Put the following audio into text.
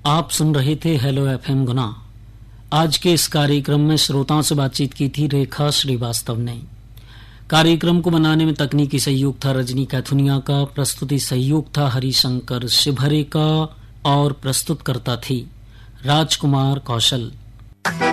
आप सुन रहे थे हेलो एफएम गुना। आज के इस कार्यक्रम में श्रोताओं से बातचीत की थी रेखा श्रीवास्तव ने। कार्यक्रम को बनाने में तकनीकी सहयोग था रजनी कैथुनिया का, प्रस्तुति सहयोग था हरिशंकर शिभरे का और प्रस्तुत करता थी राजकुमार कौशल।